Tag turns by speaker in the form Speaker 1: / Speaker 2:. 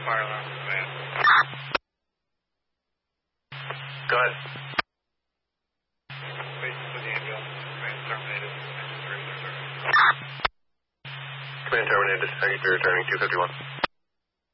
Speaker 1: fire alarm was bad.
Speaker 2: Go ahead.
Speaker 1: Wait for the ambulance. Command terminated. Engine 3 service.
Speaker 2: Command terminated. Dispatch returning 251.